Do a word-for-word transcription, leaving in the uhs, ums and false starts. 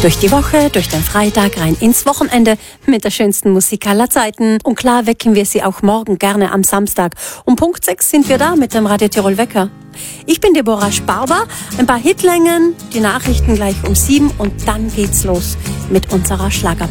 Durch die Woche, durch den Freitag, rein ins Wochenende mit der schönsten Musik aller Zeiten. Und klar wecken wir Sie auch morgen gerne am Samstag. Um Punkt sechs sind wir da mit dem Radio Tirol Wecker. Ich bin Deborah Sparber, ein paar Hitlängen, die Nachrichten gleich um sieben und dann geht's los mit unserer Schlager.